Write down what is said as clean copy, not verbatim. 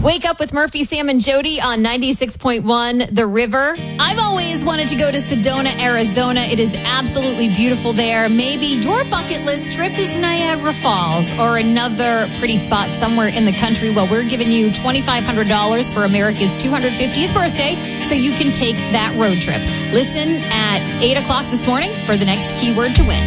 Wake up with Murphy, Sam, and Jody on 96.1 The River. I've always wanted to go to Sedona, Arizona. It is absolutely beautiful there. Maybe your bucket list trip is Niagara Falls or another pretty spot somewhere in the country. Well, we're giving you $2,500 for America's 250th birthday so you can take that road trip. Listen at 8 o'clock this morning for the next keyword to win.